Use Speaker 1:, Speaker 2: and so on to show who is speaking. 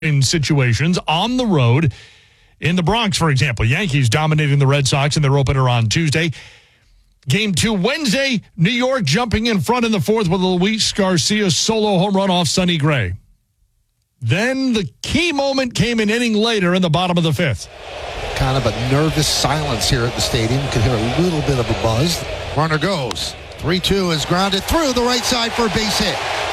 Speaker 1: in situations on the road in the Bronx, for example. Yankees dominating the Red Sox in their opener on Tuesday. Game 2 Wednesday, New York jumping in front in the fourth with a Luis Garcia solo home run off Sonny Gray. Then the key moment came an inning later in the bottom of the fifth.
Speaker 2: Kind of a nervous silence here at the stadium. You could hear a little bit of a buzz. Runner goes. 3-2 is grounded through the right side for a base hit.